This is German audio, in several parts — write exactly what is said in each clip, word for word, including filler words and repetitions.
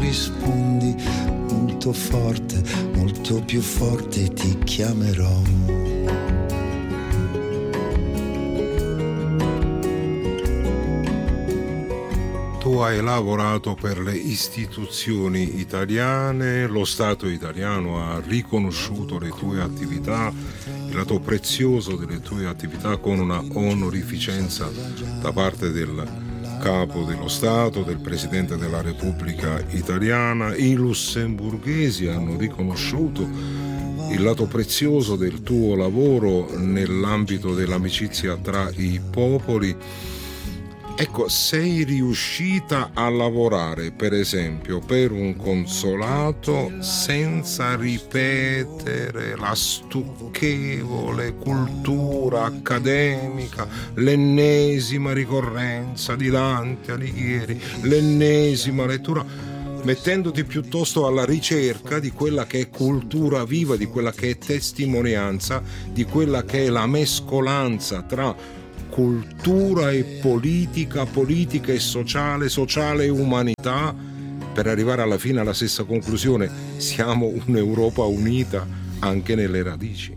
rispondi molto forte, molto più forte ti chiamerò. Tu hai lavorato per le istituzioni italiane, lo Stato italiano ha riconosciuto le tue attività, il lato prezioso delle tue attività con una onorificenza da parte del capo dello Stato, del Presidente della Repubblica Italiana. I lussemburghesi hanno riconosciuto il lato prezioso del tuo lavoro nell'ambito dell'amicizia tra i popoli. Ecco, sei riuscita a lavorare, per esempio, per un consolato senza ripetere la stucchevole cultura accademica, l'ennesima ricorrenza di Dante Alighieri, l'ennesima lettura, mettendoti piuttosto alla ricerca di quella che è cultura viva, di quella che è testimonianza, di quella che è la mescolanza tra cultura e politica, politica e sociale, sociale e umanità, per arrivare alla fine alla stessa conclusione: siamo un'Europa unita anche nelle radici.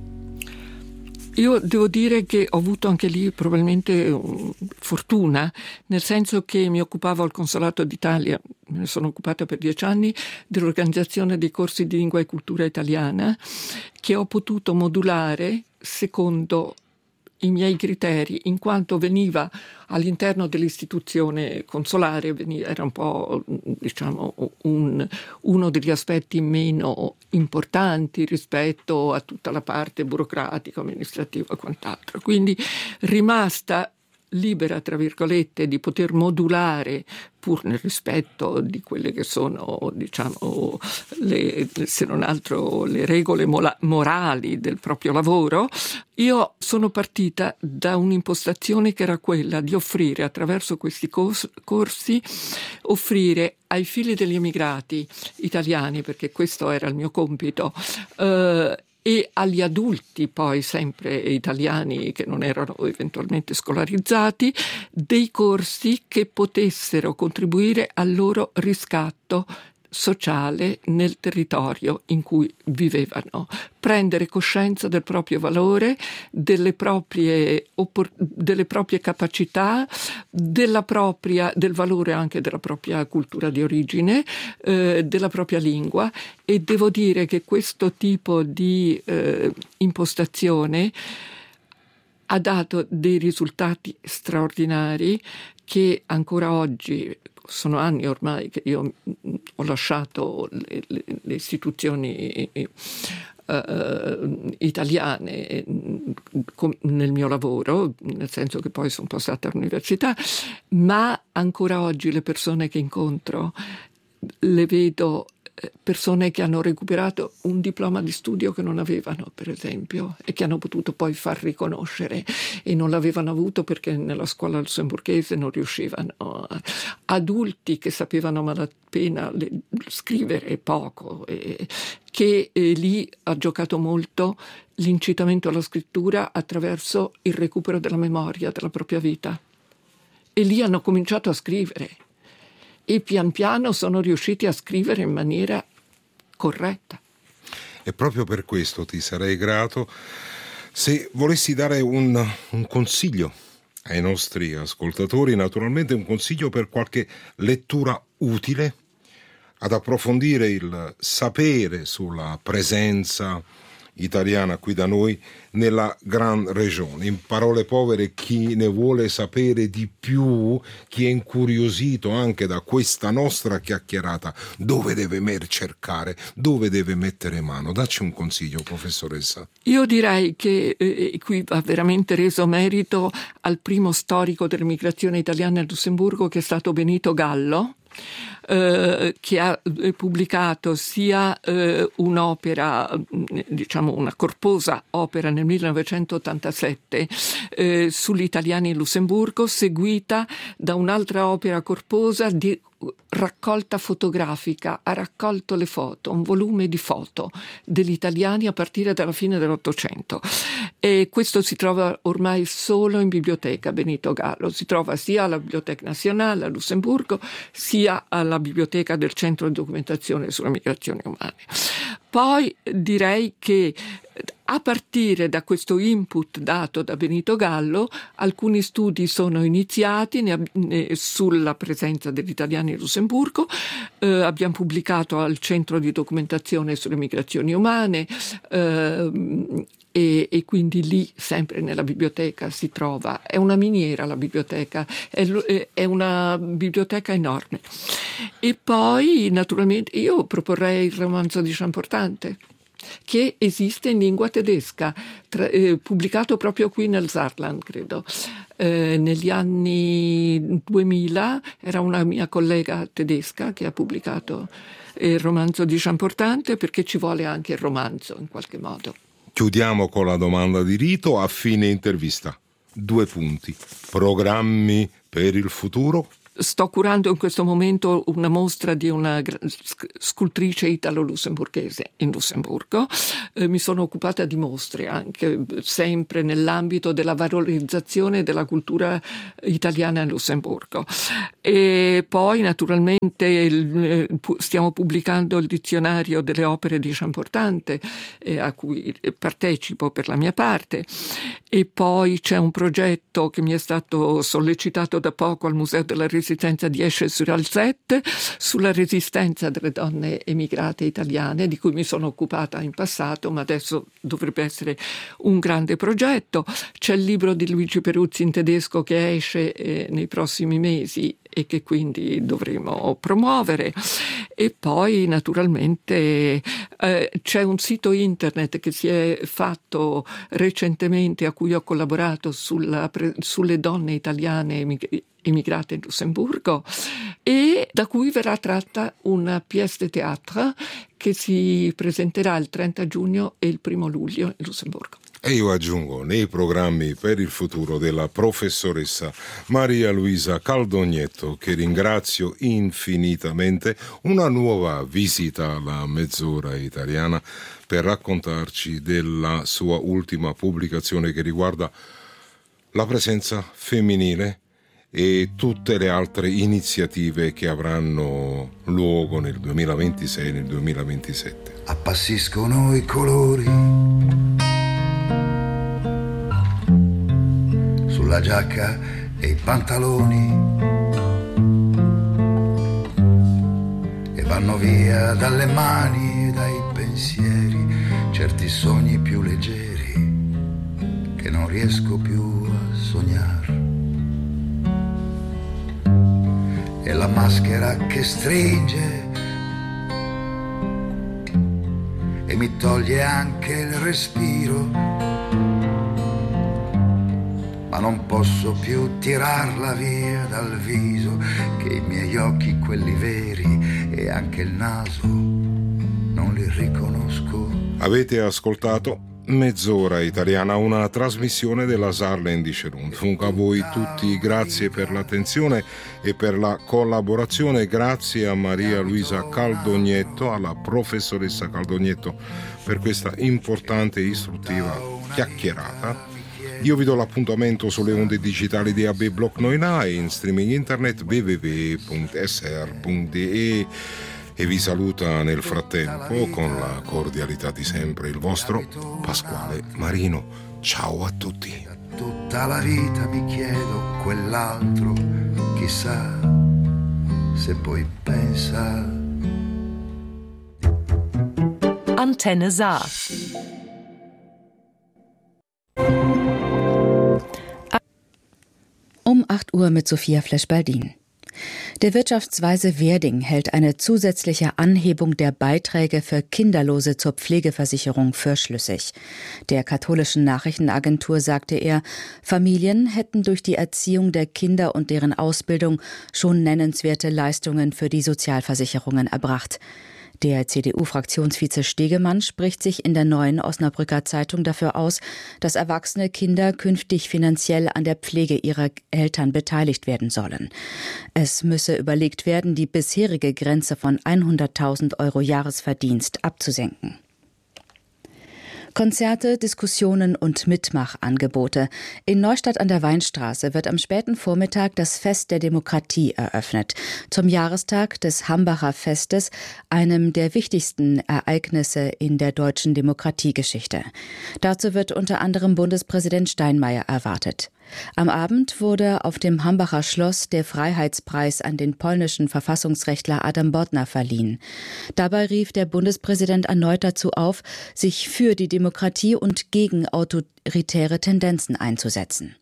Io devo dire che ho avuto anche lì probabilmente fortuna, nel senso che mi occupavo al Consolato d'Italia, me ne sono occupata per dieci anni, dell'organizzazione dei corsi di lingua e cultura italiana, che ho potuto modulare secondo i miei criteri, in quanto veniva all'interno dell'istituzione consolare, veniva, era un po', diciamo, un, uno degli aspetti meno importanti rispetto a tutta la parte burocratica, amministrativa e quant'altro. Quindi, rimasta libera, tra virgolette, di poter modulare, pur nel rispetto di quelle che sono, diciamo, le, se non altro le regole mola, morali del proprio lavoro, io sono partita da un'impostazione che era quella di offrire, attraverso questi cors- corsi, offrire ai figli degli emigrati italiani, perché questo era il mio compito, eh, e agli adulti poi sempre italiani che non erano eventualmente scolarizzati, dei corsi che potessero contribuire al loro riscatto sociale nel territorio in cui vivevano, prendere coscienza del proprio valore, delle proprie, oppor- delle proprie capacità, della propria, del valore anche della propria cultura di origine, eh, della propria lingua, e devo dire che questo tipo di eh, impostazione ha dato dei risultati straordinari che ancora oggi, sono anni ormai che io ho lasciato le, le, le istituzioni uh, italiane com, nel mio lavoro, nel senso che poi sono passata all'università, ma ancora oggi le persone che incontro le vedo persone che hanno recuperato un diploma di studio che non avevano, per esempio, e che hanno potuto poi far riconoscere, e non l'avevano avuto perché nella scuola lussemburghese non riuscivano. Adulti che sapevano malapena le, scrivere poco, e che eh, lì ha giocato molto l'incitamento alla scrittura attraverso il recupero della memoria della propria vita, e lì hanno cominciato a scrivere. E pian piano sono riusciti a scrivere in maniera corretta. E proprio per questo ti sarei grato se volessi dare un, un consiglio ai nostri ascoltatori, naturalmente un consiglio per qualche lettura utile ad approfondire il sapere sulla presenza italiana qui da noi nella Gran Regione. In parole povere, chi ne vuole sapere di più, chi è incuriosito anche da questa nostra chiacchierata, dove deve cercare, dove deve mettere mano? Dacci un consiglio, professoressa. Io direi che eh, qui va veramente reso merito al primo storico dell'emigrazione italiana a Lussemburgo, che è stato Benito Gallo, Eh, che ha eh, pubblicato sia eh, un'opera, diciamo una corposa opera nel millenovecentottantasette eh, sugli italiani in Lussemburgo, seguita da un'altra opera corposa di raccolta fotografica. Ha raccolto le foto, un volume di foto degli italiani a partire dalla fine dell'Ottocento, e questo si trova ormai solo in biblioteca. Benito Gallo si trova sia alla Bibliothèque Nationale a Lussemburgo sia alla alla biblioteca del Centro di Documentazione sulle Migrazioni Umane. Poi direi che a partire da questo input dato da Benito Gallo, alcuni studi sono iniziati ne, ne, sulla presenza degli italiani in Lussemburgo. Eh, abbiamo pubblicato al Centro di Documentazione sulle Migrazioni Umane eh, e, e quindi lì, sempre nella biblioteca, si trova. È una miniera la biblioteca, è, è una biblioteca enorme. E poi, naturalmente, io proporrei il romanzo di Champortante, che esiste in lingua tedesca, tra, eh, pubblicato proprio qui nel Saarland, credo. Eh, negli anni duemila era una mia collega tedesca che ha pubblicato il romanzo di Champortante, perché ci vuole anche il romanzo in qualche modo. Chiudiamo con la domanda di rito a fine intervista. Due punti. Programmi per il futuro? Sto curando in questo momento una mostra di una scultrice italo-lussemburghese in Lussemburgo. Eh, mi sono occupata di mostre anche sempre nell'ambito della valorizzazione della cultura italiana in Lussemburgo. E poi naturalmente il, stiamo pubblicando il dizionario delle opere di Champortante, eh, a cui partecipo per la mia parte. E poi c'è un progetto che mi è stato sollecitato da poco al Museo della Resistenza di Esches-sur-Alzette sulla resistenza delle donne emigrate italiane, di cui mi sono occupata in passato, ma adesso dovrebbe essere un grande progetto. C'è il libro di Luigi Peruzzi in tedesco che esce eh, nei prossimi mesi e che quindi dovremo promuovere. E poi naturalmente eh, c'è un sito internet che si è fatto recentemente, a cui ho collaborato, sulla, sulle donne italiane emig- emigrate in Lussemburgo, e da cui verrà tratta una pièce de théâtre che si presenterà il trenta giugno e il primo luglio in Lussemburgo. E io aggiungo, nei programmi per il futuro della professoressa Maria Luisa Caldognetto, che ringrazio infinitamente, una nuova visita alla Mezz'ora Italiana per raccontarci della sua ultima pubblicazione che riguarda la presenza femminile e tutte le altre iniziative che avranno luogo nel duemilaventisei e nel duemilaventisette. Appassiscono i colori sulla giacca e i pantaloni e vanno via dalle mani e dai pensieri certi sogni più leggeri che non riesco più a sognare. E la maschera che stringe e mi toglie anche il respiro, ma non posso più tirarla via dal viso, che i miei occhi, quelli veri, e anche il naso non li riconosco. Avete ascoltato Mezz'ora Italiana, una trasmissione della Saarländische. A voi tutti grazie per l'attenzione e per la collaborazione. Grazie a Maria Luisa Caldognetto, alla professoressa Caldognetto, per questa importante e istruttiva chiacchierata. Io vi do l'appuntamento sulle onde digitali di A B Block nove e in streaming internet w w w punto s r punto d e. E vi saluta nel frattempo con la cordialità di sempre il vostro Pasquale Marino. Ciao a tutti. Tutta la vita mi chiedo quell'altro, chissà se poi pensa. Antenne Saar. Um acht Uhr mit Sophia Flesch-Baldin. Der Wirtschaftsweise Werding hält eine zusätzliche Anhebung der Beiträge für Kinderlose zur Pflegeversicherung für schlüssig. Der katholischen Nachrichtenagentur sagte er, Familien hätten durch die Erziehung der Kinder und deren Ausbildung schon nennenswerte Leistungen für die Sozialversicherungen erbracht. Der C D U-Fraktionsvize Stegemann spricht sich in der Neuen Osnabrücker Zeitung dafür aus, dass erwachsene Kinder künftig finanziell an der Pflege ihrer Eltern beteiligt werden sollen. Es müsse überlegt werden, die bisherige Grenze von hunderttausend Euro Jahresverdienst abzusenken. Konzerte, Diskussionen und Mitmachangebote. In Neustadt an der Weinstraße wird am späten Vormittag das Fest der Demokratie eröffnet. Zum Jahrestag des Hambacher Festes, einem der wichtigsten Ereignisse in der deutschen Demokratiegeschichte. Dazu wird unter anderem Bundespräsident Steinmeier erwartet. Am Abend wurde auf dem Hambacher Schloss der Freiheitspreis an den polnischen Verfassungsrechtler Adam Bodnar verliehen. Dabei rief der Bundespräsident erneut dazu auf, sich für die Demokratie und gegen autoritäre Tendenzen einzusetzen.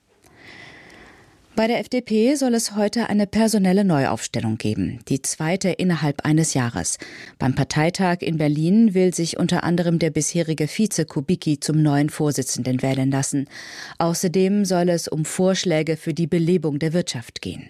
Bei der F D P soll es heute eine personelle Neuaufstellung geben, die zweite innerhalb eines Jahres. Beim Parteitag in Berlin will sich unter anderem der bisherige Vize Kubicki zum neuen Vorsitzenden wählen lassen. Außerdem soll es um Vorschläge für die Belebung der Wirtschaft gehen.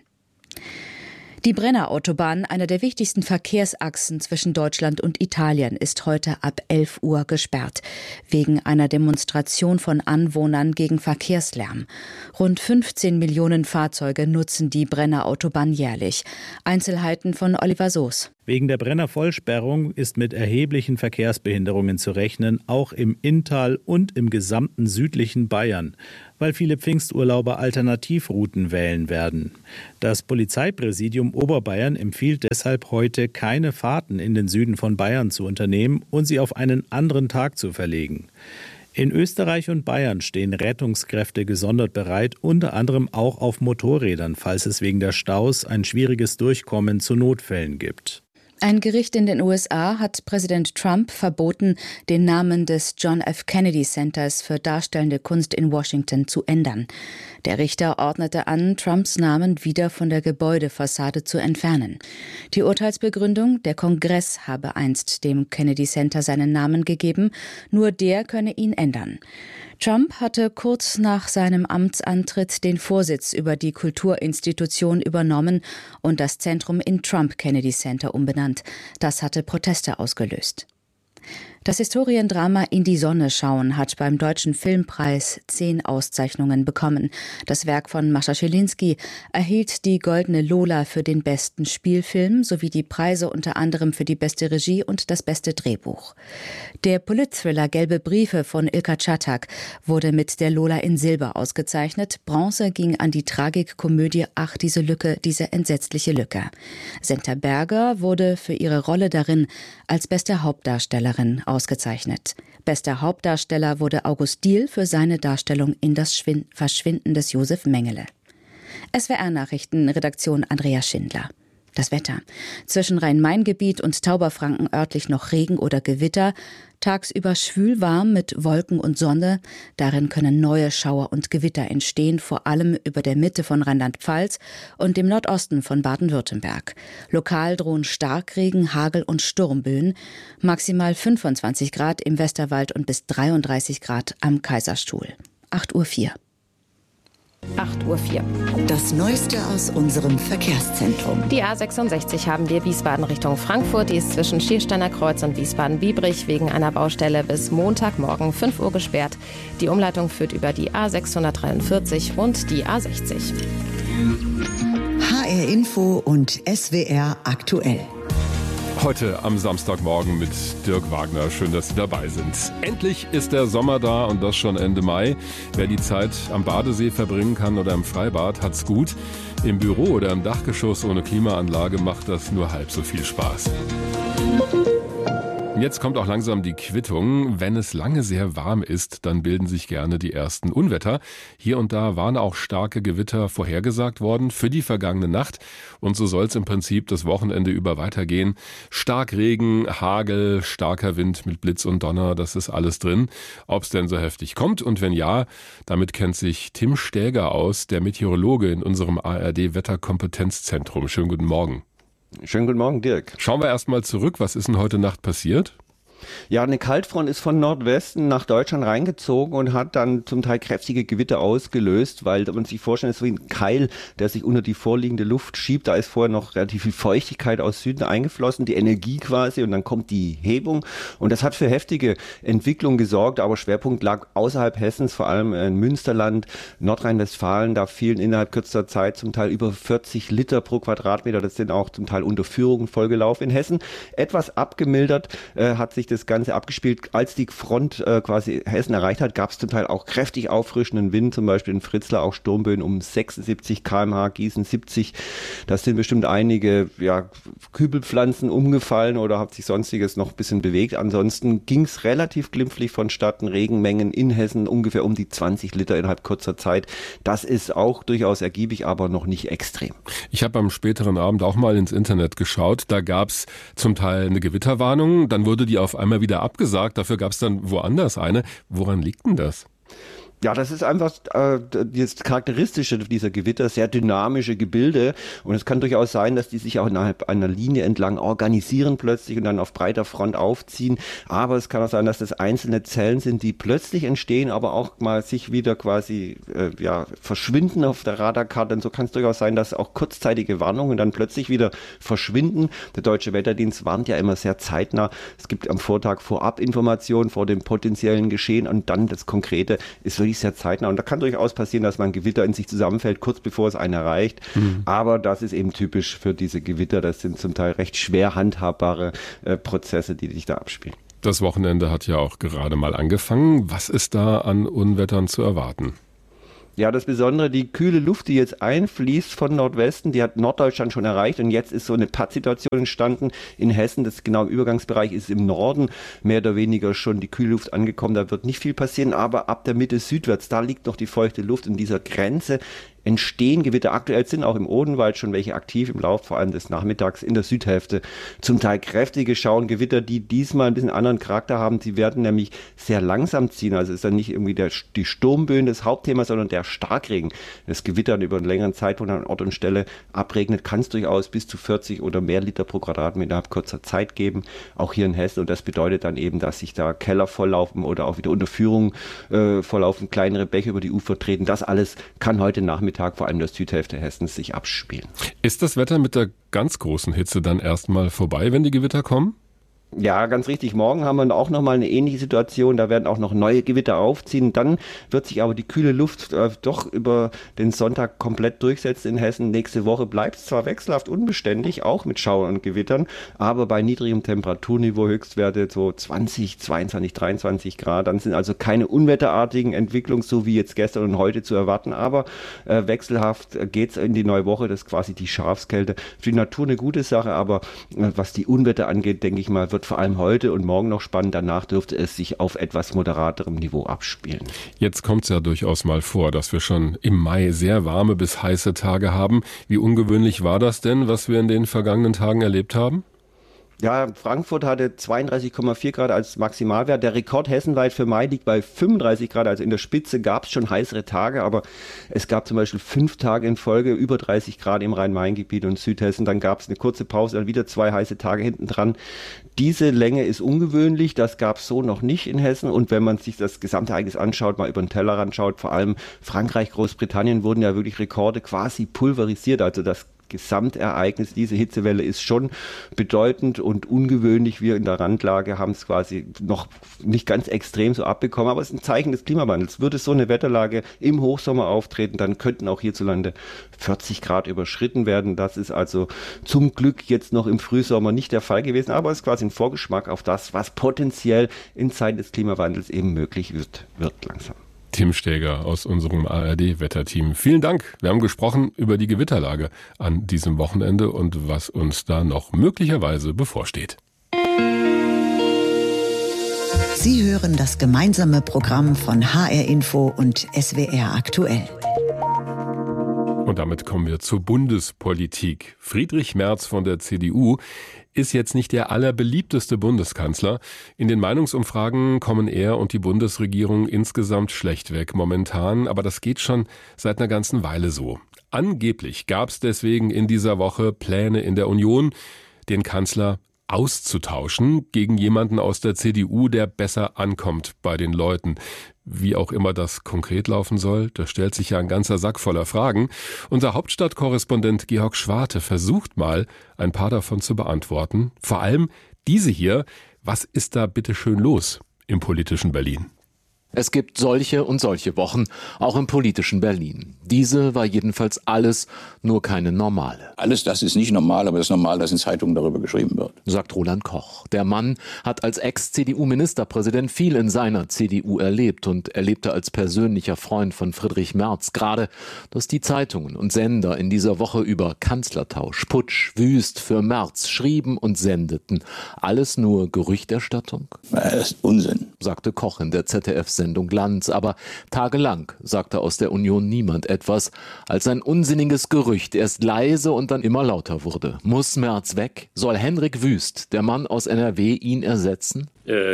Die Brenner-Autobahn, einer der wichtigsten Verkehrsachsen zwischen Deutschland und Italien, ist heute ab elf Uhr gesperrt, wegen einer Demonstration von Anwohnern gegen Verkehrslärm. Rund fünfzehn Millionen Fahrzeuge nutzen die Brenner-Autobahn jährlich. Einzelheiten von Oliver Soos. Wegen der Brenner-Vollsperrung ist mit erheblichen Verkehrsbehinderungen zu rechnen, auch im Inntal und im gesamten südlichen Bayern, weil viele Pfingsturlauber Alternativrouten wählen werden. Das Polizeipräsidium Oberbayern empfiehlt deshalb heute, keine Fahrten in den Süden von Bayern zu unternehmen und sie auf einen anderen Tag zu verlegen. In Österreich und Bayern stehen Rettungskräfte gesondert bereit, unter anderem auch auf Motorrädern, falls es wegen der Staus ein schwieriges Durchkommen zu Notfällen gibt. Ein Gericht in den U S A hat Präsident Trump verboten, den Namen des John F. Kennedy Centers für darstellende Kunst in Washington zu ändern. Der Richter ordnete an, Trumps Namen wieder von der Gebäudefassade zu entfernen. Die Urteilsbegründung: Der Kongress habe einst dem Kennedy Center seinen Namen gegeben, nur der könne ihn ändern. Trump hatte kurz nach seinem Amtsantritt den Vorsitz über die Kulturinstitution übernommen und das Zentrum in Trump Kennedy Center umbenannt. Das hatte Proteste ausgelöst. Das Historiendrama In die Sonne schauen hat beim Deutschen Filmpreis zehn Auszeichnungen bekommen. Das Werk von Mascha Schilinski erhielt die Goldene Lola für den besten Spielfilm sowie die Preise unter anderem für die beste Regie und das beste Drehbuch. Der Polit-Thriller Gelbe Briefe von Ilka Czatak wurde mit der Lola in Silber ausgezeichnet. Bronze ging an die Tragikkomödie Ach, diese Lücke, diese entsetzliche Lücke. Senta Berger wurde für ihre Rolle darin als beste Hauptdarstellerin ausgezeichnet. Bester Hauptdarsteller wurde August Diehl für seine Darstellung in Das Verschwinden des Josef Mengele. S W R-Nachrichten, Redaktion Andrea Schindler. Das Wetter. Zwischen Rhein-Main-Gebiet und Tauberfranken örtlich noch Regen oder Gewitter. Tagsüber schwül warm mit Wolken und Sonne. Darin können neue Schauer und Gewitter entstehen, vor allem über der Mitte von Rheinland-Pfalz und dem Nordosten von Baden-Württemberg. Lokal drohen Starkregen, Hagel und Sturmböen. Maximal fünfundzwanzig Grad im Westerwald und bis dreiunddreißig Grad am Kaiserstuhl. acht Uhr vier. acht Uhr vier. Das Neueste aus unserem Verkehrszentrum. Die A sechsundsechzig haben wir Wiesbaden Richtung Frankfurt. Die ist zwischen Schiersteiner Kreuz und Wiesbaden-Biebrich wegen einer Baustelle bis Montagmorgen fünf Uhr gesperrt. Die Umleitung führt über die A sechshundertdreiundvierzig und die A sechzig. H R Info und S W R aktuell. Heute am Samstagmorgen mit Dirk Wagner. Schön, dass Sie dabei sind. Endlich ist der Sommer da und das schon Ende Mai. Wer die Zeit am Badesee verbringen kann oder im Freibad, hat's gut. Im Büro oder im Dachgeschoss ohne Klimaanlage macht das nur halb so viel Spaß. Jetzt kommt auch langsam die Quittung. Wenn es lange sehr warm ist, dann bilden sich gerne die ersten Unwetter. Hier und da waren auch starke Gewitter vorhergesagt worden für die vergangene Nacht. Und so soll es im Prinzip das Wochenende über weitergehen. Starkregen, Hagel, starker Wind mit Blitz und Donner, das ist alles drin. Ob es denn so heftig kommt und wenn ja, damit kennt sich Tim Stäger aus, der Meteorologe in unserem A R D-Wetterkompetenzzentrum. Schönen guten Morgen. Schönen guten Morgen, Dirk. Schauen wir erst mal zurück. Was ist denn heute Nacht passiert? Ja, eine Kaltfront ist von Nordwesten nach Deutschland reingezogen und hat dann zum Teil kräftige Gewitter ausgelöst, weil man sich vorstellt, es ist wie ein Keil, der sich unter die vorliegende Luft schiebt. Da ist vorher noch relativ viel Feuchtigkeit aus Süden eingeflossen, die Energie quasi, und dann kommt die Hebung. Und das hat für heftige Entwicklung gesorgt, aber Schwerpunkt lag außerhalb Hessens, vor allem in Münsterland, Nordrhein-Westfalen. Da fielen innerhalb kürzester Zeit zum Teil über vierzig Liter pro Quadratmeter. Das sind auch zum Teil Unterführungen vollgelaufen in Hessen. Etwas abgemildert äh, hat sich das das Ganze abgespielt. Als die Front äh, quasi Hessen erreicht hat, gab es zum Teil auch kräftig auffrischenden Wind, zum Beispiel in Fritzlar auch Sturmböen um sechsundsiebzig Kilometer pro Stunde, Gießen siebzig. Da sind bestimmt einige ja, Kübelpflanzen umgefallen oder hat sich sonstiges noch ein bisschen bewegt. Ansonsten ging es relativ glimpflich vonstatten. Regenmengen in Hessen ungefähr um die zwanzig Liter innerhalb kurzer Zeit. Das ist auch durchaus ergiebig, aber noch nicht extrem. Ich habe am späteren Abend auch mal ins Internet geschaut. Da gab es zum Teil eine Gewitterwarnung, dann wurde die auf einmal wieder abgesagt. Dafür gab es dann woanders eine. Woran liegt denn das? Ja, das ist einfach äh, das Charakteristische dieser Gewitter, sehr dynamische Gebilde. Und es kann durchaus sein, dass die sich auch innerhalb einer Linie entlang organisieren plötzlich und dann auf breiter Front aufziehen. Aber es kann auch sein, dass das einzelne Zellen sind, die plötzlich entstehen, aber auch mal sich wieder quasi äh, ja, verschwinden auf der Radarkarte. Und so kann es durchaus sein, dass auch kurzzeitige Warnungen dann plötzlich wieder verschwinden. Der Deutsche Wetterdienst warnt ja immer sehr zeitnah. Es gibt am Vortag Vorabinformationen vor dem potenziellen Geschehen und dann das Konkrete ist wirklich sehr zeitnah. Und da kann durchaus passieren, dass man ein Gewitter in sich zusammenfällt, kurz bevor es einen erreicht. Mhm. Aber das ist eben typisch für diese Gewitter. Das sind zum Teil recht schwer handhabbare äh, Prozesse, die sich da abspielen. Das Wochenende hat ja auch gerade mal angefangen. Was ist da an Unwettern zu erwarten? Ja, das Besondere, die kühle Luft, die jetzt einfließt von Nordwesten, die hat Norddeutschland schon erreicht und jetzt ist so eine Pattsituation entstanden in Hessen. Das genau im Übergangsbereich ist im Norden mehr oder weniger schon die kühle Luft angekommen. Da wird nicht viel passieren, aber ab der Mitte südwärts, da liegt noch die feuchte Luft in dieser Grenze. Entstehen Gewitter. Aktuell sind auch im Odenwald schon welche aktiv im Lauf, vor allem des Nachmittags in der Südhälfte. Zum Teil kräftige Schauengewitter, die diesmal ein bisschen anderen Charakter haben. Sie werden nämlich sehr langsam ziehen. Also ist dann nicht irgendwie der, die Sturmböen das Hauptthema, sondern der Starkregen. Das Gewitter über einen längeren Zeitraum an Ort und Stelle abregnet, kann es durchaus bis zu vierzig oder mehr Liter pro Quadratmeter innerhalb kurzer Zeit geben. Auch hier in Hessen. Und das bedeutet dann eben, dass sich da Keller volllaufen oder auch wieder Unterführungen äh, volllaufen, kleinere Bäche über die Ufer treten. Das alles kann heute Nachmittag vor allem der Südhälfte Hessens sich abspielen. Ist das Wetter mit der ganz großen Hitze dann erstmal vorbei, wenn die Gewitter kommen? Ja, ganz richtig. Morgen haben wir auch nochmal eine ähnliche Situation. Da werden auch noch neue Gewitter aufziehen. Dann wird sich aber die kühle Luft äh, doch über den Sonntag komplett durchsetzen in Hessen. Nächste Woche bleibt es zwar wechselhaft unbeständig, auch mit Schauern und Gewittern, aber bei niedrigem Temperaturniveau Höchstwerte so zwanzig, zweiundzwanzig, dreiundzwanzig Grad. Dann sind also keine unwetterartigen Entwicklungen, so wie jetzt gestern und heute zu erwarten. Aber äh, wechselhaft geht es in die neue Woche. Das ist quasi die Schafskälte. Für die Natur eine gute Sache, aber äh, was die Unwetter angeht, denke ich mal, wird vor allem heute und morgen noch spannend. Danach dürfte es sich auf etwas moderaterem Niveau abspielen. Jetzt kommt es ja durchaus mal vor, dass wir schon im Mai sehr warme bis heiße Tage haben. Wie ungewöhnlich war das denn, was wir in den vergangenen Tagen erlebt haben? Ja, Frankfurt hatte zweiunddreißig Komma vier Grad als Maximalwert. Der Rekord hessenweit für Mai liegt bei fünfunddreißig Grad. Also in der Spitze gab es schon heißere Tage, aber es gab zum Beispiel fünf Tage in Folge über dreißig Grad im Rhein-Main-Gebiet und Südhessen. Dann gab es eine kurze Pause, dann wieder zwei heiße Tage hinten dran. Diese Länge ist ungewöhnlich, das gab es so noch nicht in Hessen. Und wenn man sich das Gesamtereignis anschaut, mal über den Tellerrand schaut, vor allem Frankreich, Großbritannien wurden ja wirklich Rekorde quasi pulverisiert. Also das Gesamtereignis, diese Hitzewelle ist schon bedeutend und ungewöhnlich. Wir in der Randlage haben es quasi noch nicht ganz extrem so abbekommen, aber es ist ein Zeichen des Klimawandels. Würde so eine Wetterlage im Hochsommer auftreten, dann könnten auch hierzulande vierzig Grad überschritten werden. Das ist also zum Glück jetzt noch im Frühsommer nicht der Fall gewesen, aber es ist quasi ein Vorgeschmack auf das, was potenziell in Zeiten des Klimawandels eben möglich wird, wird langsam. Tim Steger aus unserem A R D-Wetterteam. Vielen Dank. Wir haben gesprochen über die Gewitterlage an diesem Wochenende und was uns da noch möglicherweise bevorsteht. Sie hören das gemeinsame Programm von H R Info und S W R aktuell. Und damit kommen wir zur Bundespolitik. Friedrich Merz von der C D U ist jetzt nicht der allerbeliebteste Bundeskanzler. In den Meinungsumfragen kommen er und die Bundesregierung insgesamt schlecht weg momentan, aber das geht schon seit einer ganzen Weile so. Angeblich gab es deswegen in dieser Woche Pläne in der Union, den Kanzler auszutauschen gegen jemanden aus der C D U, der besser ankommt bei den Leuten. Wie auch immer das konkret laufen soll, da stellt sich ja ein ganzer Sack voller Fragen. Unser Hauptstadtkorrespondent Georg Schwarte versucht mal, ein paar davon zu beantworten. Vor allem diese hier: Was ist da bitte schön los im politischen Berlin? Es gibt solche und solche Wochen, auch im politischen Berlin. Diese war jedenfalls alles, nur keine normale. Alles das ist nicht normal, aber es ist normal, dass in Zeitungen darüber geschrieben wird, sagt Roland Koch. Der Mann hat als Ex-C D U-Ministerpräsident viel in seiner C D U erlebt und erlebte als persönlicher Freund von Friedrich Merz gerade, dass die Zeitungen und Sender in dieser Woche über Kanzlertausch, Putsch, Wüst für Merz schrieben und sendeten. Alles nur Gerüchterstattung? Das ist Unsinn, sagte Koch in der Z D F-Sendung Glanz. Aber tagelang sagte aus der Union niemand etwas, als ein unsinniges Gerücht erst leise und dann immer lauter wurde. Muss Merz weg? Soll Henrik Wüst, der Mann aus N R W, ihn ersetzen?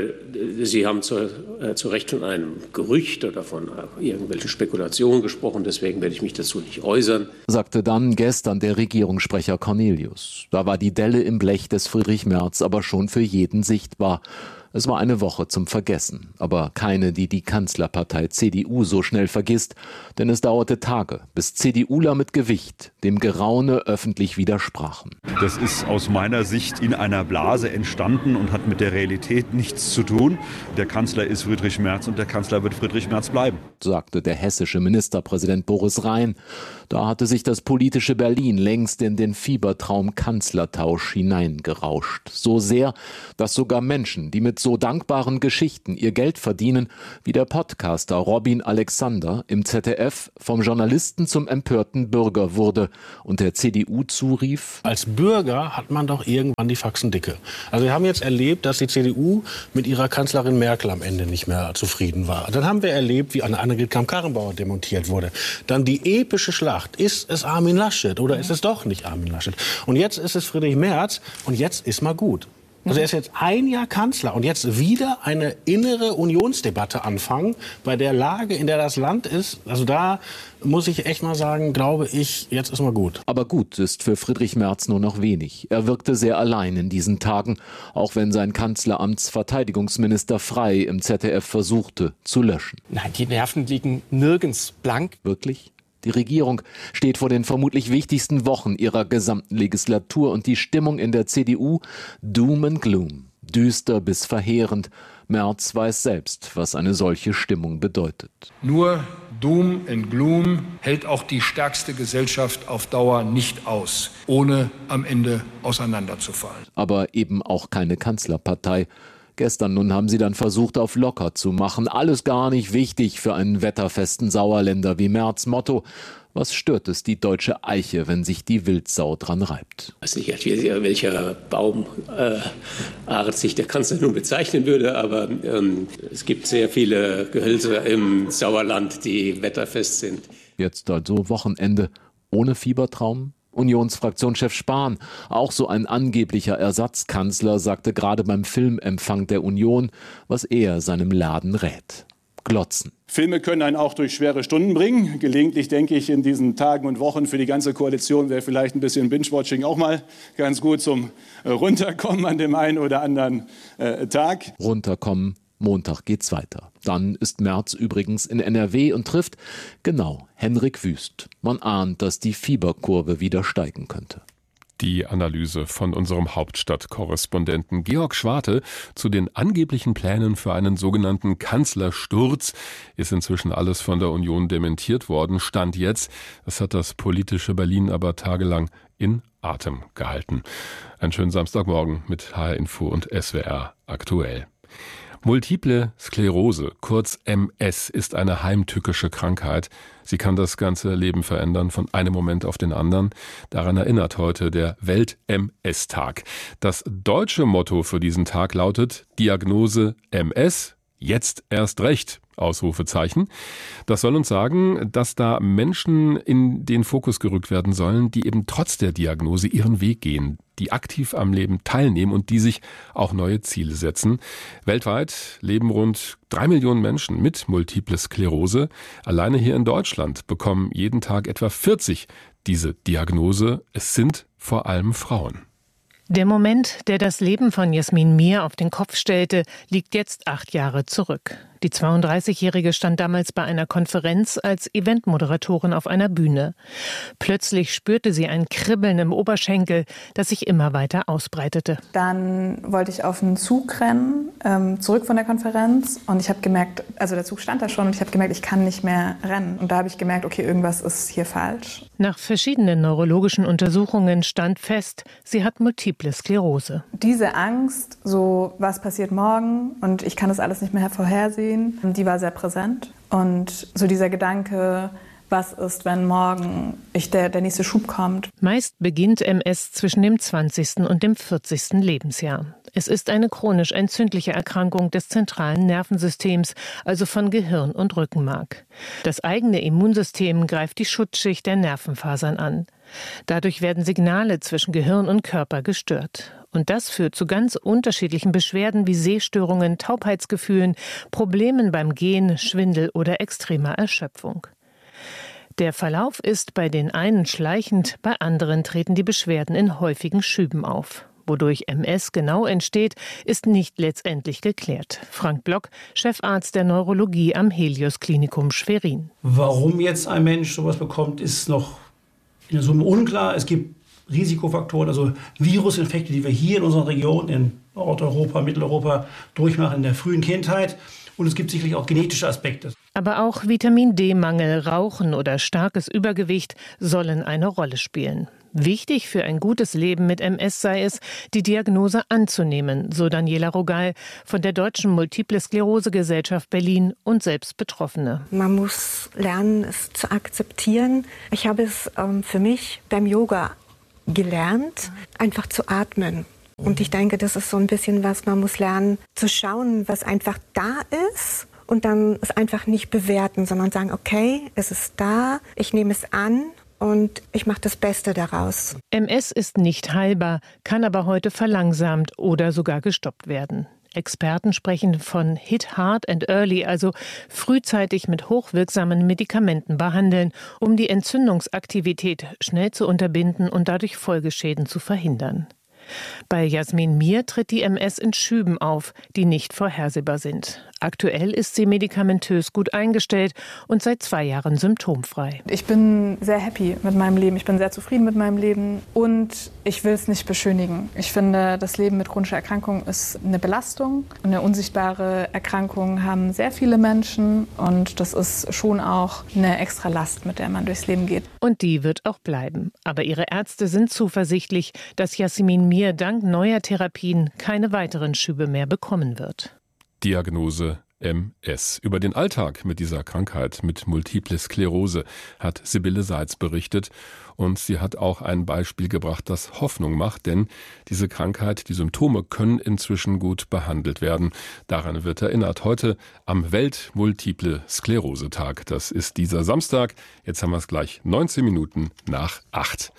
Äh, Sie haben zu, äh, zu Recht von einem Gerücht oder von äh, irgendwelchen Spekulationen gesprochen, deswegen werde ich mich dazu nicht äußern, sagte dann gestern der Regierungssprecher Cornelius. Da war die Delle im Blech des Friedrich Merz aber schon für jeden sichtbar. Es war eine Woche zum Vergessen, aber keine, die die Kanzlerpartei C D U so schnell vergisst, denn es dauerte Tage, bis CDUler mit Gewicht dem Geraune öffentlich widersprachen. Das ist aus meiner Sicht in einer Blase entstanden und hat mit der Realität nichts zu tun. Der Kanzler ist Friedrich Merz und der Kanzler wird Friedrich Merz bleiben, sagte der hessische Ministerpräsident Boris Rhein. Da hatte sich das politische Berlin längst in den Fiebertraum Kanzlertausch hineingerauscht. So sehr, dass sogar Menschen, die mit so dankbaren Geschichten ihr Geld verdienen, wie der Podcaster Robin Alexander im Z D F vom Journalisten zum empörten Bürger wurde und der C D U zurief: Als Bürger hat man doch irgendwann die Faxen dicke. Also wir haben jetzt erlebt, dass die C D U mit ihrer Kanzlerin Merkel am Ende nicht mehr zufrieden war. Dann haben wir erlebt, wie Annegret Kramp-Karrenbauer demontiert wurde. Dann die epische Schlacht. Ist es Armin Laschet oder ist es doch nicht Armin Laschet? Und jetzt ist es Friedrich Merz und jetzt ist mal gut. Also er ist jetzt ein Jahr Kanzler und jetzt wieder eine innere Unionsdebatte anfangen, bei der Lage, in der das Land ist. Also da muss ich echt mal sagen, glaube ich, jetzt ist mal gut. Aber gut ist für Friedrich Merz nur noch wenig. Er wirkte sehr allein in diesen Tagen, auch wenn sein Kanzleramtsverteidigungsminister Frey im Z D F versuchte zu löschen. Nein, die Nerven liegen nirgends blank. Wirklich? Die Regierung steht vor den vermutlich wichtigsten Wochen ihrer gesamten Legislatur und die Stimmung in der C D U Doom and Gloom, düster bis verheerend. Merz weiß selbst, was eine solche Stimmung bedeutet. Nur Doom and Gloom hält auch die stärkste Gesellschaft auf Dauer nicht aus, ohne am Ende auseinanderzufallen. Aber eben auch keine Kanzlerpartei. Gestern nun haben sie dann versucht, auf locker zu machen. Alles gar nicht wichtig für einen wetterfesten Sauerländer wie Merz. Motto: Was stört es die deutsche Eiche, wenn sich die Wildsau dran reibt? Ich weiß nicht, welcher Baumart äh, sich der Kanzler nun bezeichnen würde, aber ähm, es gibt sehr viele Gehölze im Sauerland, die wetterfest sind. Jetzt also Wochenende ohne Fiebertraum? Unionsfraktionschef Spahn, auch so ein angeblicher Ersatzkanzler, sagte gerade beim Filmempfang der Union, was er seinem Laden rät: Glotzen. Filme können einen auch durch schwere Stunden bringen. Gelegentlich denke ich, in diesen Tagen und Wochen für die ganze Koalition wäre vielleicht ein bisschen Binge-Watching auch mal ganz gut zum Runterkommen an dem einen oder anderen äh, Tag. Runterkommen. Montag geht's weiter. Dann ist Merz übrigens in N R W und trifft, genau, Henrik Wüst. Man ahnt, dass die Fieberkurve wieder steigen könnte. Die Analyse von unserem Hauptstadtkorrespondenten Georg Schwarte zu den angeblichen Plänen für einen sogenannten Kanzlersturz ist inzwischen alles von der Union dementiert worden. Stand jetzt, das hat das politische Berlin aber tagelang in Atem gehalten. Einen schönen Samstagmorgen mit H R Info und S W R aktuell. Multiple Sklerose, kurz M S, ist eine heimtückische Krankheit. Sie kann das ganze Leben verändern, von einem Moment auf den anderen. Daran erinnert heute der Welt-M S-Tag. Das deutsche Motto für diesen Tag lautet: Diagnose M S, jetzt erst recht. Ausrufezeichen. Das soll uns sagen, dass da Menschen in den Fokus gerückt werden sollen, die eben trotz der Diagnose ihren Weg gehen, die aktiv am Leben teilnehmen und die sich auch neue Ziele setzen. Weltweit leben rund drei Millionen Menschen mit Multiple Sklerose. Alleine hier in Deutschland bekommen jeden Tag etwa vierzig diese Diagnose. Es sind vor allem Frauen. Der Moment, der das Leben von Jasmin Mir auf den Kopf stellte, liegt jetzt acht Jahre zurück. Die zweiunddreißigjährige stand damals bei einer Konferenz als Eventmoderatorin auf einer Bühne. Plötzlich spürte sie ein Kribbeln im Oberschenkel, das sich immer weiter ausbreitete. Dann wollte ich auf einen Zug rennen, ähm, zurück von der Konferenz. Und ich habe gemerkt, also der Zug stand da schon und ich habe gemerkt, ich kann nicht mehr rennen. Und da habe ich gemerkt, okay, irgendwas ist hier falsch. Nach verschiedenen neurologischen Untersuchungen stand fest, sie hat Multiple Sklerose. Diese Angst, so was passiert morgen und ich kann das alles nicht mehr vorhersehen, die war sehr präsent. Und so dieser Gedanke, was ist, wenn morgen ich der, der nächste Schub kommt. Meist beginnt M S zwischen dem zwanzigsten und dem vierzigsten Lebensjahr. Es ist eine chronisch entzündliche Erkrankung des zentralen Nervensystems, also von Gehirn und Rückenmark. Das eigene Immunsystem greift die Schutzschicht der Nervenfasern an. Dadurch werden Signale zwischen Gehirn und Körper gestört. Und das führt zu ganz unterschiedlichen Beschwerden wie Sehstörungen, Taubheitsgefühlen, Problemen beim Gehen, Schwindel oder extremer Erschöpfung. Der Verlauf ist bei den einen schleichend, bei anderen treten die Beschwerden in häufigen Schüben auf. Wodurch M S genau entsteht, ist nicht letztendlich geklärt. Frank Block, Chefarzt der Neurologie am Helios Klinikum Schwerin. Warum jetzt ein Mensch sowas bekommt, ist noch in der Summe unklar. Es gibt Risikofaktoren, also Virusinfekte, die wir hier in unserer Region, in Nordeuropa, Mitteleuropa, durchmachen in der frühen Kindheit. Und es gibt sicherlich auch genetische Aspekte. Aber auch Vitamin-D-Mangel, Rauchen oder starkes Übergewicht sollen eine Rolle spielen. Wichtig für ein gutes Leben mit M S sei es, die Diagnose anzunehmen, so Daniela Rogal von der Deutschen Multiple Sklerose Gesellschaft Berlin und selbst Betroffene. Man muss lernen, es zu akzeptieren. Ich habe es ähm, für mich beim Yoga gelernt, einfach zu atmen. Und ich denke, das ist so ein bisschen was, man muss lernen zu schauen, was einfach da ist und dann es einfach nicht bewerten, sondern sagen, okay, es ist da, ich nehme es an und ich mache das Beste daraus. M S ist nicht heilbar, kann aber heute verlangsamt oder sogar gestoppt werden. Experten sprechen von Hit Hard and Early, also frühzeitig mit hochwirksamen Medikamenten behandeln, um die Entzündungsaktivität schnell zu unterbinden und dadurch Folgeschäden zu verhindern. Bei Jasmin Mir tritt die M S in Schüben auf, die nicht vorhersehbar sind. Aktuell ist sie medikamentös gut eingestellt und seit zwei Jahren symptomfrei. Ich bin sehr happy mit meinem Leben, ich bin sehr zufrieden mit meinem Leben und ich will es nicht beschönigen. Ich finde, das Leben mit chronischer Erkrankung ist eine Belastung. Eine unsichtbare Erkrankung haben sehr viele Menschen und das ist schon auch eine extra Last, mit der man durchs Leben geht. Und die wird auch bleiben. Aber ihre Ärzte sind zuversichtlich, dass Jasmin Mir dank neuer Therapien keine weiteren Schübe mehr bekommen wird. Diagnose M S. Über den Alltag mit dieser Krankheit, mit Multiple Sklerose, hat Sibylle Seitz berichtet. Und sie hat auch ein Beispiel gebracht, das Hoffnung macht, denn diese Krankheit, die Symptome können inzwischen gut behandelt werden. Daran wird erinnert heute am Welt-Multiple Sklerose-Tag. Das ist dieser Samstag. Jetzt haben wir es gleich neunzehn Minuten nach acht.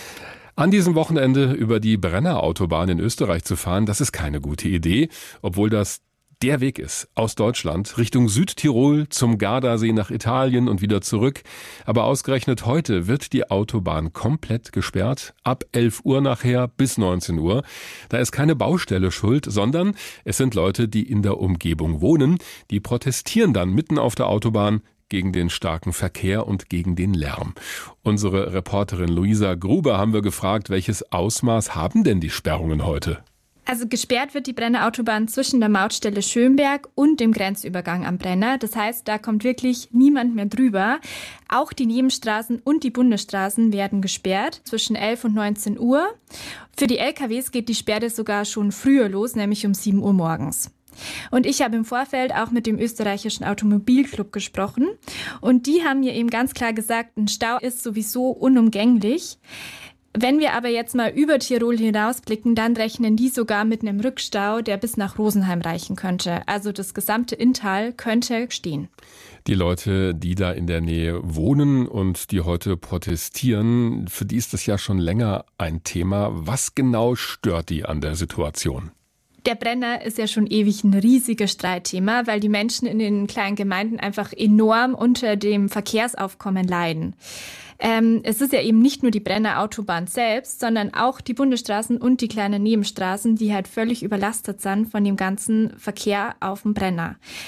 An diesem Wochenende über die Brennerautobahn in Österreich zu fahren, das ist keine gute Idee, obwohl das der Weg ist aus Deutschland Richtung Südtirol zum Gardasee nach Italien und wieder zurück. Aber ausgerechnet heute wird die Autobahn komplett gesperrt, ab elf Uhr nachher bis neunzehn Uhr. Da ist keine Baustelle schuld, sondern es sind Leute, die in der Umgebung wohnen, die protestieren dann mitten auf der Autobahn gegen den starken Verkehr und gegen den Lärm. Unsere Reporterin Luisa Gruber haben wir gefragt, welches Ausmaß haben denn die Sperrungen heute? Also gesperrt wird die Brennerautobahn zwischen der Mautstelle Schönberg und dem Grenzübergang am Brenner. Das heißt, da kommt wirklich niemand mehr drüber. Auch die Nebenstraßen und die Bundesstraßen werden gesperrt zwischen elf und neunzehn Uhr. Für die L K Ws geht die Sperre sogar schon früher los, nämlich um sieben Uhr morgens. Und ich habe im Vorfeld auch mit dem österreichischen Automobilclub gesprochen. Und die haben mir eben ganz klar gesagt, ein Stau ist sowieso unumgänglich. Wenn wir aber jetzt mal über Tirol hinausblicken, dann rechnen die sogar mit einem Rückstau, der bis nach Rosenheim reichen könnte. Also das gesamte Inntal könnte stehen. Die Leute, die da in der Nähe wohnen und die heute protestieren, für die ist das ja schon länger ein Thema. Was genau stört die an der Situation? Der Brenner ist ja schon ewig ein riesiges Streitthema, weil die Menschen in den kleinen Gemeinden einfach enorm unter dem Verkehrsaufkommen leiden. Ähm, es ist ja eben nicht nur die Brennerautobahn selbst, sondern auch die Bundesstraßen und die kleinen Nebenstraßen, die halt völlig überlastet sind von dem ganzen Verkehr auf dem Brenner.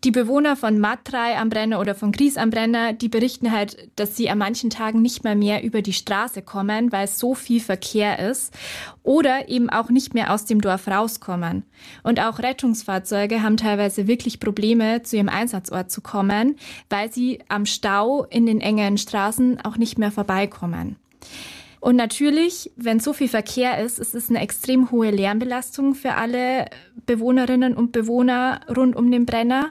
Die Bewohner von Matrei am Brenner oder von Gries am Brenner, die berichten halt, dass sie an manchen Tagen nicht mal mehr über die Straße kommen, weil so viel Verkehr ist oder eben auch nicht mehr aus dem Dorf rauskommen. Und auch Rettungsfahrzeuge haben teilweise wirklich Probleme, zu ihrem Einsatzort zu kommen, weil sie am Stau in den engen Straßen auch nicht mehr vorbeikommen. Und natürlich, wenn so viel Verkehr ist, ist es eine extrem hohe Lärmbelastung für alle Bewohnerinnen und Bewohner rund um den Brenner.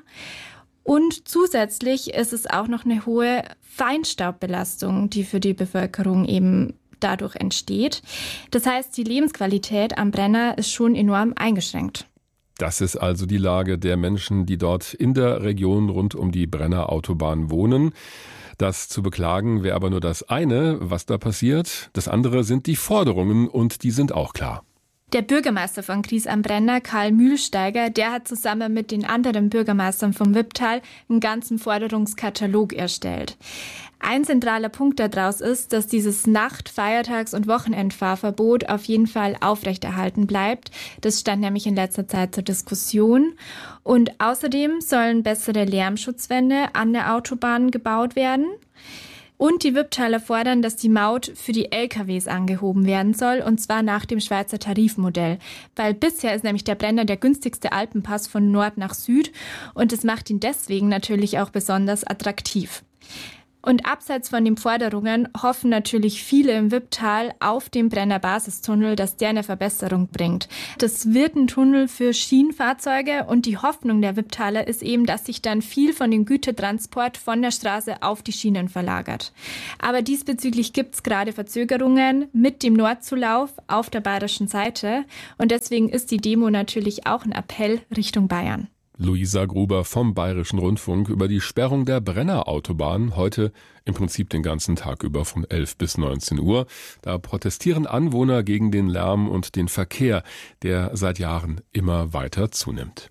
Und zusätzlich ist es auch noch eine hohe Feinstaubbelastung, die für die Bevölkerung eben dadurch entsteht. Das heißt, die Lebensqualität am Brenner ist schon enorm eingeschränkt. Das ist also die Lage der Menschen, die dort in der Region rund um die Brenner Autobahn wohnen. Das zu beklagen wäre aber nur das eine, was da passiert. Das andere sind die Forderungen und die sind auch klar. Der Bürgermeister von Gries am Brenner, Karl Mühlsteiger, der hat zusammen mit den anderen Bürgermeistern vom Wipptal einen ganzen Forderungskatalog erstellt. Ein zentraler Punkt daraus ist, dass dieses Nacht-, Feiertags- und Wochenendfahrverbot auf jeden Fall aufrechterhalten bleibt. Das stand nämlich in letzter Zeit zur Diskussion. Und außerdem sollen bessere Lärmschutzwände an der Autobahn gebaut werden. Und die Wipptaler fordern, dass die Maut für die L K Ws angehoben werden soll, und zwar nach dem Schweizer Tarifmodell. Weil bisher ist nämlich der Brenner der günstigste Alpenpass von Nord nach Süd und das macht ihn deswegen natürlich auch besonders attraktiv. Und abseits von den Forderungen hoffen natürlich viele im Wipptal auf den Brenner Basistunnel, dass der eine Verbesserung bringt. Das wird ein Tunnel für Schienenfahrzeuge und die Hoffnung der Wipptaler ist eben, dass sich dann viel von dem Gütertransport von der Straße auf die Schienen verlagert. Aber diesbezüglich gibt es gerade Verzögerungen mit dem Nordzulauf auf der bayerischen Seite und deswegen ist die Demo natürlich auch ein Appell Richtung Bayern. Luisa Gruber vom Bayerischen Rundfunk über die Sperrung der Brenner Autobahn, heute im Prinzip den ganzen Tag über von elf bis neunzehn Uhr. Da protestieren Anwohner gegen den Lärm und den Verkehr, der seit Jahren immer weiter zunimmt.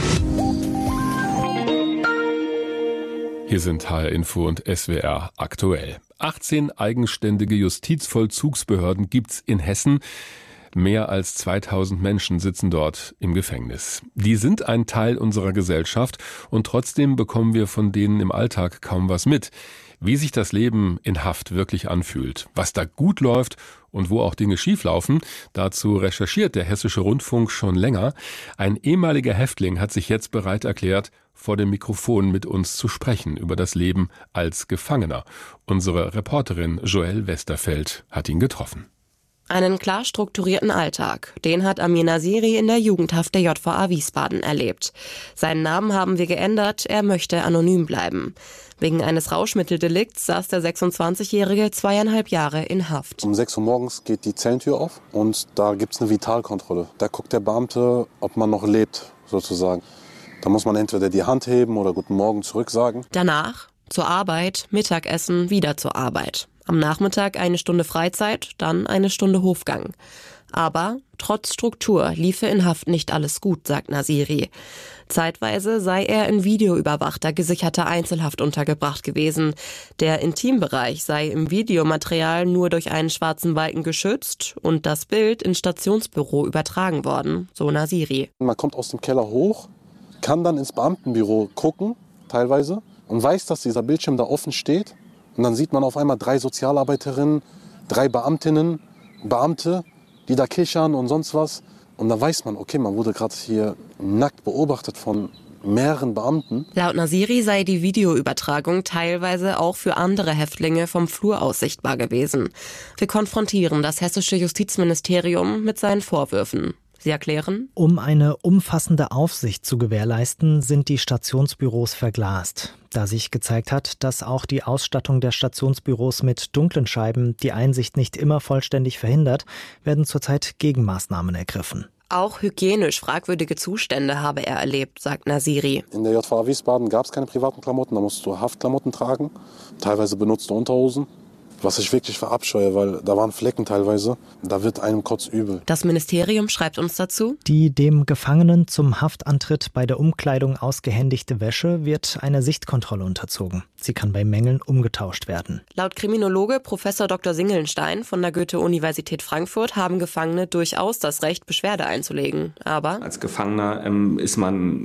Hier sind H R Info und S W R aktuell. achtzehn eigenständige Justizvollzugsbehörden gibt's in Hessen. Mehr als zweitausend Menschen sitzen dort im Gefängnis. Die sind ein Teil unserer Gesellschaft und trotzdem bekommen wir von denen im Alltag kaum was mit. Wie sich das Leben in Haft wirklich anfühlt, was da gut läuft und wo auch Dinge schieflaufen, dazu recherchiert der Hessische Rundfunk schon länger. Ein ehemaliger Häftling hat sich jetzt bereit erklärt, vor dem Mikrofon mit uns zu sprechen über das Leben als Gefangener. Unsere Reporterin Joelle Westerfeld hat ihn getroffen. Einen klar strukturierten Alltag, den hat Amir Nasiri in der Jugendhaft der J V A Wiesbaden erlebt. Seinen Namen haben wir geändert, er möchte anonym bleiben. Wegen eines Rauschmitteldelikts saß der sechsundzwanzigjährige zweieinhalb Jahre in Haft. Um sechs Uhr morgens geht die Zellentür auf und da gibt es eine Vitalkontrolle. Da guckt der Beamte, ob man noch lebt, sozusagen. Da muss man entweder die Hand heben oder Guten Morgen zurücksagen. Danach zur Arbeit, Mittagessen, wieder zur Arbeit. Am Nachmittag eine Stunde Freizeit, dann eine Stunde Hofgang. Aber trotz Struktur liefe in Haft nicht alles gut, sagt Nasiri. Zeitweise sei er in videoüberwachter, gesicherter Einzelhaft untergebracht gewesen. Der Intimbereich sei im Videomaterial nur durch einen schwarzen Balken geschützt und das Bild ins Stationsbüro übertragen worden, so Nasiri. Man kommt aus dem Keller hoch, kann dann ins Beamtenbüro gucken, teilweise, und weiß, dass dieser Bildschirm da offen steht. Und dann sieht man auf einmal drei Sozialarbeiterinnen, drei Beamtinnen, Beamte, die da kichern und sonst was. Und dann weiß man, okay, man wurde gerade hier nackt beobachtet von mehreren Beamten. Laut Nasiri sei die Videoübertragung teilweise auch für andere Häftlinge vom Flur aus sichtbar gewesen. Wir konfrontieren das hessische Justizministerium mit seinen Vorwürfen. Sie erklären: Um eine umfassende Aufsicht zu gewährleisten, sind die Stationsbüros verglast. Da sich gezeigt hat, dass auch die Ausstattung der Stationsbüros mit dunklen Scheiben die Einsicht nicht immer vollständig verhindert, werden zurzeit Gegenmaßnahmen ergriffen. Auch hygienisch fragwürdige Zustände habe er erlebt, sagt Nasiri. In der J V A Wiesbaden gab es keine privaten Klamotten, da musst du Haftklamotten tragen, teilweise benutzte Unterhosen. Was ich wirklich verabscheue, weil da waren Flecken teilweise, da wird einem kotzübel. Das Ministerium schreibt uns dazu: Die dem Gefangenen zum Haftantritt bei der Umkleidung ausgehändigte Wäsche wird einer Sichtkontrolle unterzogen. Sie kann bei Mängeln umgetauscht werden. Laut Kriminologe Professor Doktor Singelnstein von der Goethe-Universität Frankfurt haben Gefangene durchaus das Recht, Beschwerde einzulegen. Aber als Gefangener ähm, ist man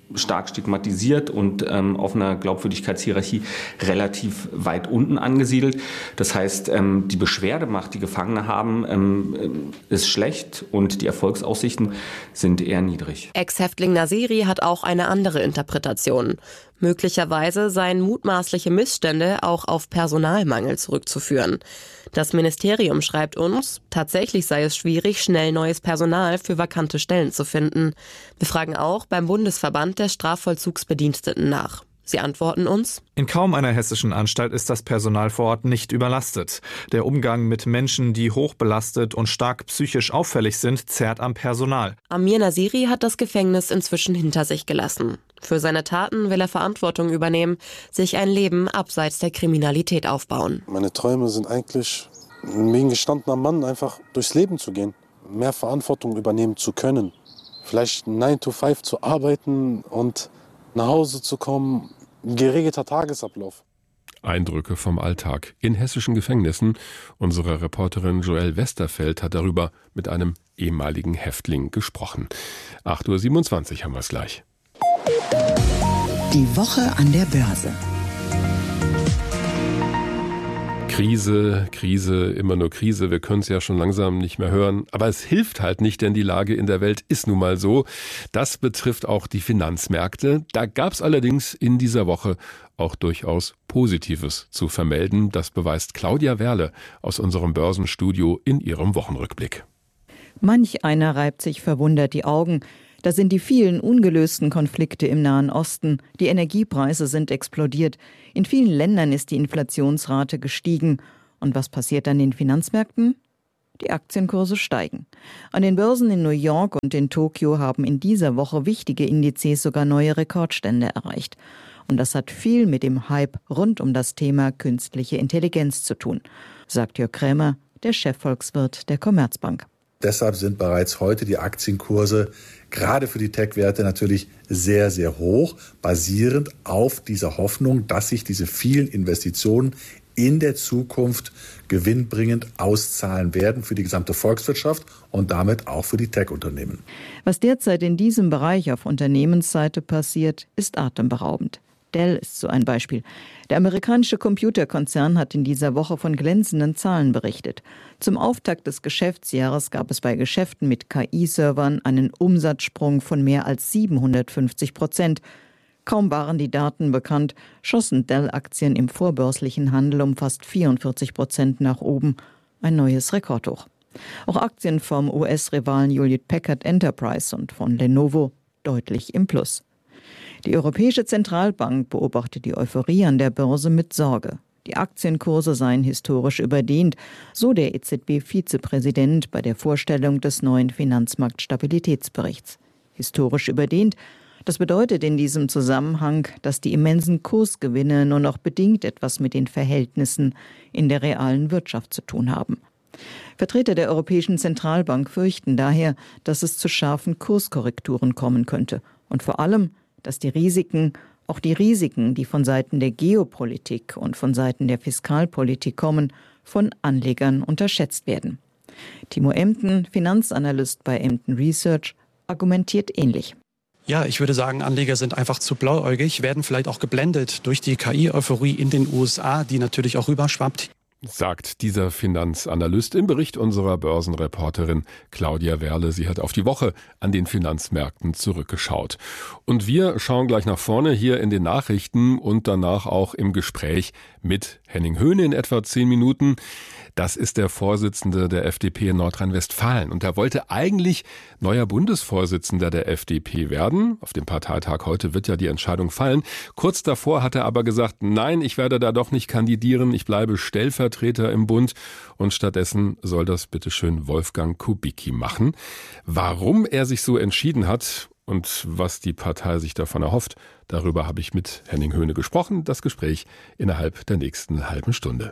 stark stigmatisiert und ähm, auf einer Glaubwürdigkeitshierarchie relativ weit unten angesiedelt. Das heißt, ähm, die Beschwerdemacht, die Gefangene haben, ähm, ist schlecht und die Erfolgsaussichten sind eher niedrig. Ex-Häftling Nasiri hat auch eine andere Interpretation. Möglicherweise seien mutmaßliche Missstände auch auf Personalmangel zurückzuführen. Das Ministerium schreibt uns, tatsächlich sei es schwierig, schnell neues Personal für vakante Stellen zu finden. Wir fragen auch beim Bundesverband der Strafvollzugsbediensteten nach. Sie antworten uns: In kaum einer hessischen Anstalt ist das Personal vor Ort nicht überlastet. Der Umgang mit Menschen, die hochbelastet und stark psychisch auffällig sind, zerrt am Personal. Amir Nasiri hat das Gefängnis inzwischen hinter sich gelassen. Für seine Taten will er Verantwortung übernehmen, sich ein Leben abseits der Kriminalität aufbauen. Meine Träume sind eigentlich, wie ein gestandener Mann, einfach durchs Leben zu gehen, mehr Verantwortung übernehmen zu können. Vielleicht nine to five zu arbeiten und nach Hause zu kommen, geregelter Tagesablauf. Eindrücke vom Alltag in hessischen Gefängnissen. Unsere Reporterin Joelle Westerfeld hat darüber mit einem ehemaligen Häftling gesprochen. acht Uhr siebenundzwanzig haben wir es gleich. Die Woche an der Börse. Krise, Krise, immer nur Krise. Wir können es ja schon langsam nicht mehr hören. Aber es hilft halt nicht, denn die Lage in der Welt ist nun mal so. Das betrifft auch die Finanzmärkte. Da gab es allerdings in dieser Woche auch durchaus Positives zu vermelden. Das beweist Claudia Werle aus unserem Börsenstudio in ihrem Wochenrückblick. Manch einer reibt sich verwundert die Augen. Da sind die vielen ungelösten Konflikte im Nahen Osten. Die Energiepreise sind explodiert. In vielen Ländern ist die Inflationsrate gestiegen. Und was passiert an den Finanzmärkten? Die Aktienkurse steigen. An den Börsen in New York und in Tokio haben in dieser Woche wichtige Indizes sogar neue Rekordstände erreicht. Und das hat viel mit dem Hype rund um das Thema künstliche Intelligenz zu tun, sagt Jörg Krämer, der Chefvolkswirt der Commerzbank. Deshalb sind bereits heute die Aktienkurse gerade für die Tech-Werte natürlich sehr, sehr hoch, basierend auf dieser Hoffnung, dass sich diese vielen Investitionen in der Zukunft gewinnbringend auszahlen werden für die gesamte Volkswirtschaft und damit auch für die Tech-Unternehmen. Was derzeit in diesem Bereich auf Unternehmensseite passiert, ist atemberaubend. Dell ist so ein Beispiel. Der amerikanische Computerkonzern hat in dieser Woche von glänzenden Zahlen berichtet. Zum Auftakt des Geschäftsjahres gab es bei Geschäften mit K I-Servern einen Umsatzsprung von mehr als siebenhundertfünfzig Prozent. Kaum waren die Daten bekannt, schossen Dell-Aktien im vorbörslichen Handel um fast vierundvierzig Prozent nach oben. Ein neues Rekordhoch. Auch Aktien vom U S-Rivalen Hewlett Packard Enterprise und von Lenovo deutlich im Plus. Die Europäische Zentralbank beobachtet die Euphorie an der Börse mit Sorge. Die Aktienkurse seien historisch überdehnt, so der E Z B-Vizepräsident bei der Vorstellung des neuen Finanzmarktstabilitätsberichts. Historisch überdehnt, das bedeutet in diesem Zusammenhang, dass die immensen Kursgewinne nur noch bedingt etwas mit den Verhältnissen in der realen Wirtschaft zu tun haben. Vertreter der Europäischen Zentralbank fürchten daher, dass es zu scharfen Kurskorrekturen kommen könnte und vor allem, dass die Risiken, auch die Risiken, die von Seiten der Geopolitik und von Seiten der Fiskalpolitik kommen, von Anlegern unterschätzt werden. Timo Emden, Finanzanalyst bei Emden Research, argumentiert ähnlich. Ja, ich würde sagen, Anleger sind einfach zu blauäugig, werden vielleicht auch geblendet durch die K I-Euphorie in den U S A, die natürlich auch rüberschwappt. Sagt dieser Finanzanalyst im Bericht unserer Börsenreporterin Claudia Werle. Sie hat auf die Woche an den Finanzmärkten zurückgeschaut. Und wir schauen gleich nach vorne hier in den Nachrichten und danach auch im Gespräch mit Henning Höhne in etwa zehn Minuten. Das ist der Vorsitzende der F D P in Nordrhein-Westfalen. Und er wollte eigentlich neuer Bundesvorsitzender der F D P werden. Auf dem Parteitag heute wird ja die Entscheidung fallen. Kurz davor hat er aber gesagt, nein, ich werde da doch nicht kandidieren. Ich bleibe Stellvertreter im Bund. Und stattdessen soll das bitteschön Wolfgang Kubicki machen. Warum er sich so entschieden hat und was die Partei sich davon erhofft, darüber habe ich mit Henning Höhne gesprochen. Das Gespräch innerhalb der nächsten halben Stunde.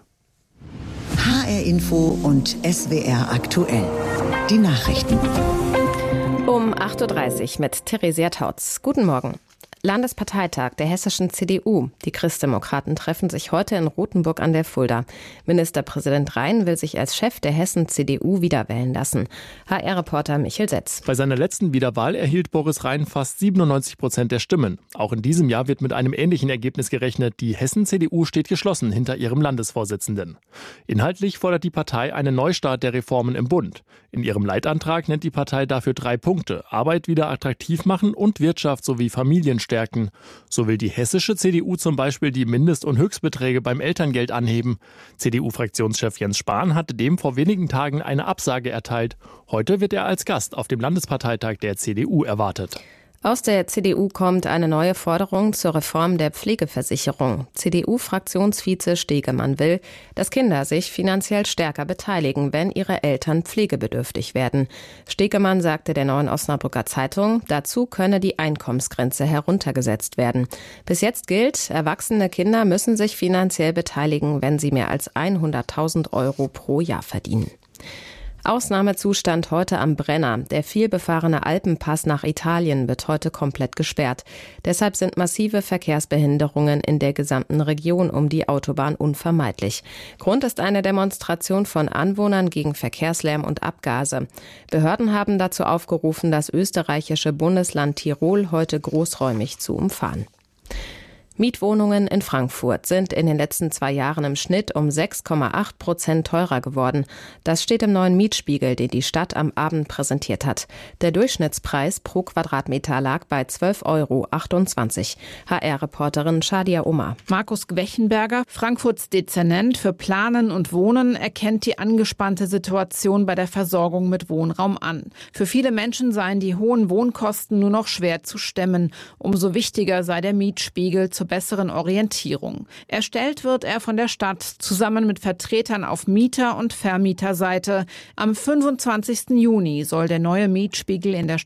H R Info und S W R aktuell. Die Nachrichten. Um acht Uhr dreißig mit Theresia Tautz. Guten Morgen. Landesparteitag der hessischen C D U. Die Christdemokraten treffen sich heute in Rothenburg an der Fulda. Ministerpräsident Rhein will sich als Chef der Hessen-C D U wiederwählen lassen. H R-Reporter Michel Setz. Bei seiner letzten Wiederwahl erhielt Boris Rhein fast siebenundneunzig Prozent der Stimmen. Auch in diesem Jahr wird mit einem ähnlichen Ergebnis gerechnet. Die Hessen-C D U steht geschlossen hinter ihrem Landesvorsitzenden. Inhaltlich fordert die Partei einen Neustart der Reformen im Bund. In ihrem Leitantrag nennt die Partei dafür drei Punkte: Arbeit wieder attraktiv machen und Wirtschaft sowie Familien stärken. So will die hessische C D U zum Beispiel die Mindest- und Höchstbeträge beim Elterngeld anheben. C D U-Fraktionschef Jens Spahn hatte dem vor wenigen Tagen eine Absage erteilt. Heute wird er als Gast auf dem Landesparteitag der C D U erwartet. Aus der C D U kommt eine neue Forderung zur Reform der Pflegeversicherung. C D U-Fraktionsvize Stegemann will, dass Kinder sich finanziell stärker beteiligen, wenn ihre Eltern pflegebedürftig werden. Stegemann sagte der Neuen Osnabrücker Zeitung, dazu könne die Einkommensgrenze heruntergesetzt werden. Bis jetzt gilt, erwachsene Kinder müssen sich finanziell beteiligen, wenn sie mehr als hunderttausend Euro pro Jahr verdienen. Ausnahmezustand heute am Brenner. Der vielbefahrene Alpenpass nach Italien wird heute komplett gesperrt. Deshalb sind massive Verkehrsbehinderungen in der gesamten Region um die Autobahn unvermeidlich. Grund ist eine Demonstration von Anwohnern gegen Verkehrslärm und Abgase. Behörden haben dazu aufgerufen, das österreichische Bundesland Tirol heute großräumig zu umfahren. Mietwohnungen in Frankfurt sind in den letzten zwei Jahren im Schnitt um sechs Komma acht Prozent teurer geworden. Das steht im neuen Mietspiegel, den die Stadt am Abend präsentiert hat. Der Durchschnittspreis pro Quadratmeter lag bei zwölf Euro achtundzwanzig. H R-Reporterin Shadia Omar. Markus Gwechenberger, Frankfurts Dezernent für Planen und Wohnen, erkennt die angespannte Situation bei der Versorgung mit Wohnraum an. Für viele Menschen seien die hohen Wohnkosten nur noch schwer zu stemmen. Umso wichtiger sei der Mietspiegel zur besseren Orientierung. Erstellt wird er von der Stadt zusammen mit Vertretern auf Mieter- und Vermieterseite. Am fünfundzwanzigsten Juni soll der neue Mietspiegel in der